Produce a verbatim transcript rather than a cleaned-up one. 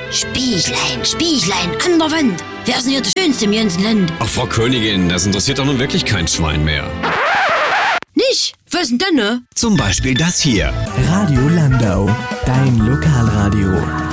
Spieglein, Spieglein, an der Wand. Wer ist denn hier der Schönste im ganzen Land? Ach, Frau Königin, das interessiert doch nun wirklich kein Schwein mehr. Nicht? Was denn denn, ne? Zum Beispiel das hier. Radio Landau, dein Lokalradio.